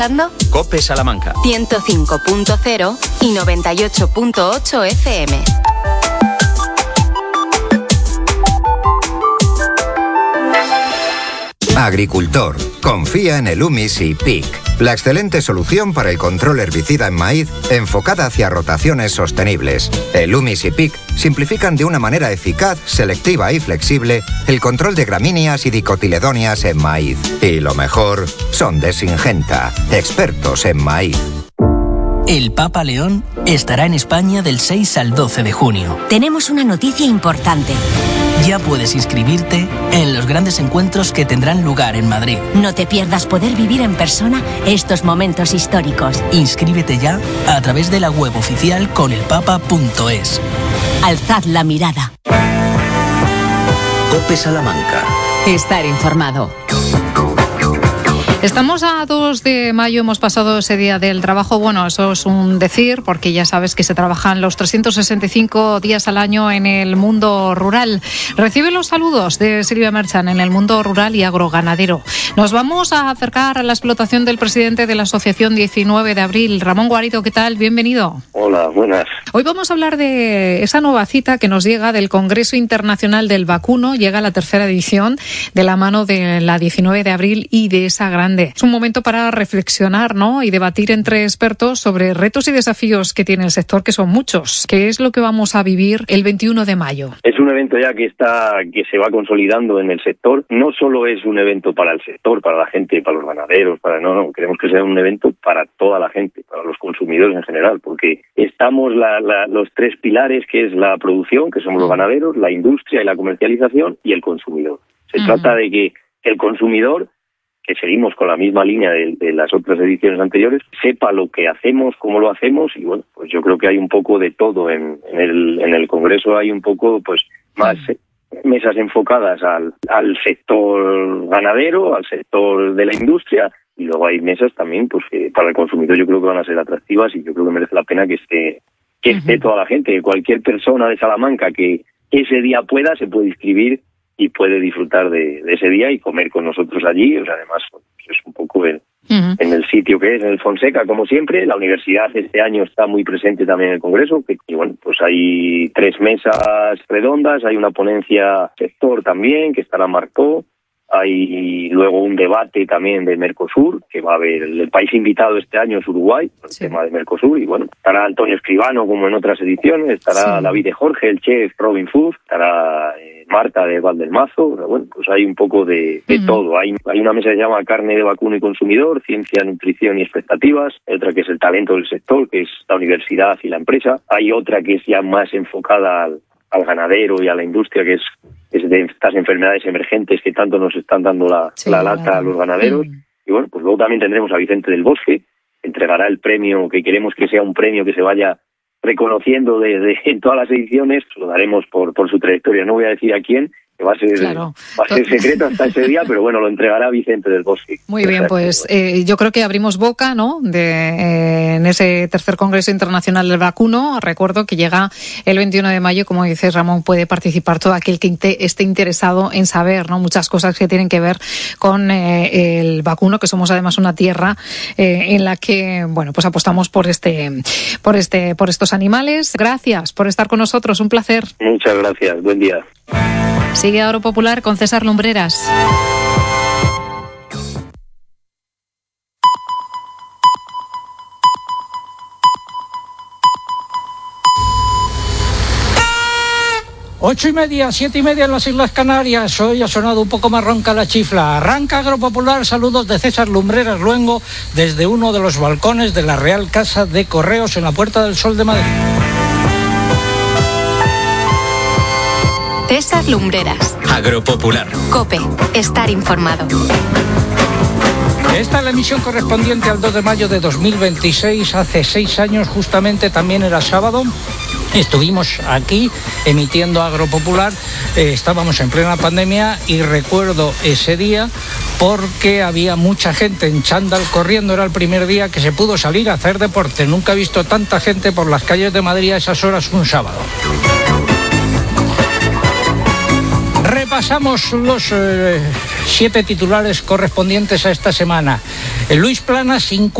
COPE Salamanca 105.0 y 98.8 FM. Agricultor, confía en el Umisi PIC, la excelente solución para el control herbicida en maíz enfocada hacia rotaciones sostenibles. El Umisi PIC simplifican de una manera eficaz, selectiva y flexible el control de gramíneas y dicotiledóneas en maíz. Y lo mejor, son de Syngenta, expertos en maíz. El Papa León estará en España del 6 al 12 de junio. Tenemos una noticia importante. Ya puedes inscribirte en los grandes encuentros que tendrán lugar en Madrid. No te pierdas poder vivir en persona estos momentos históricos. Inscríbete ya a través de la web oficial conelpapa.es. Alzad la mirada. COPE Salamanca. Estar informado. Estamos a 2 de mayo, hemos pasado ese día del trabajo. Bueno, eso es un decir, porque ya sabes que se trabajan los 365 días al año en el mundo rural. Recibe los saludos de Silvia Merchan en el mundo rural y agroganadero. Nos vamos a acercar a la explotación del presidente de la Asociación 19 de Abril. Ramón Guarido, ¿qué tal? Bienvenido. Hola, buenas. Hoy vamos a hablar de esa nueva cita que nos llega del Congreso Internacional del Vacuno. Llega la tercera edición de la mano de la 19 de abril y de esa gran. Es un momento para reflexionar, ¿no? Y debatir entre expertos sobre retos y desafíos que tiene el sector, que son muchos. ¿Qué es lo que vamos a vivir el 21 de mayo? Es un evento ya que se va consolidando en el sector. No solo es un evento para el sector, para la gente, para los ganaderos, no, queremos que sea un evento para toda la gente, para los consumidores en general, porque estamos los tres pilares, que es la producción, que somos los ganaderos, la industria y la comercialización, y el consumidor. Se trata de que el consumidor, que seguimos con la misma línea de las otras ediciones anteriores, sepa lo que hacemos, cómo lo hacemos, y bueno, pues yo creo que hay un poco de todo en el Congreso. Hay un poco pues más mesas enfocadas al sector ganadero, al sector de la industria, y luego hay mesas también pues que para el consumidor yo creo que van a ser atractivas, y yo creo que merece la pena que esté toda la gente. Cualquier persona de Salamanca que ese día pueda, se puede inscribir y puede disfrutar de ese día y comer con nosotros allí. O sea, además, pues es un poco en el sitio que es, en el Fonseca, como siempre. La universidad este año está muy presente también en el Congreso, y bueno, pues hay 3 mesas redondas, hay una ponencia sector también, que estará Marcó, hay luego un debate también de Mercosur, que va a haber, el país invitado este año es Uruguay, el tema de Mercosur, y bueno, estará Antonio Escribano como en otras ediciones, estará David de Jorge, el chef Robin Food, estará Marta de Valdelmazo. Bueno, pues hay un poco de todo. Hay una mesa que se llama Carne de Vacuno y Consumidor, Ciencia, Nutrición y Expectativas, otra que es el talento del sector, que es la universidad y la empresa, hay otra que es ya más enfocada al ganadero y a la industria, que es de estas enfermedades emergentes que tanto nos están dando la lata a los ganaderos. Y bueno, pues luego también tendremos a Vicente del Bosque, que entregará el premio, que queremos que sea un premio que se vaya reconociendo en todas las ediciones. Lo daremos por su trayectoria. No voy a decir a quién, que va a ser secreto hasta ese día, pero bueno, lo entregará Vicente del Bosque. Muy bien, pues yo creo que abrimos boca, ¿no?, en ese tercer Congreso Internacional del Vacuno. Recuerdo que llega el 21 de mayo, como dices, Ramón, puede participar todo aquel que esté interesado en saber, ¿no?, muchas cosas que tienen que ver con el vacuno, que somos además una tierra en la que, bueno, pues apostamos por estos animales. Gracias por estar con nosotros, un placer. Muchas gracias, buen día. Sigue Agropopular con César Lumbreras. Ocho y media, 7:30 en las Islas Canarias. Hoy ha sonado un poco más ronca la chifla. Arranca Agropopular. Saludos de César Lumbreras Luengo desde uno de los balcones de la Real Casa de Correos en la Puerta del Sol de Madrid. César Lumbreras. Agropopular. COPE. Estar informado. Esta es la emisión correspondiente al 2 de mayo de 2026. Hace 6 años justamente, también era sábado. Estuvimos aquí emitiendo Agropopular, estábamos en plena pandemia y recuerdo ese día porque había mucha gente en chándal corriendo. Era el primer día que se pudo salir a hacer deporte. Nunca he visto tanta gente por las calles de Madrid a esas horas un sábado. Repasamos los 7 titulares correspondientes a esta semana. Luis Planas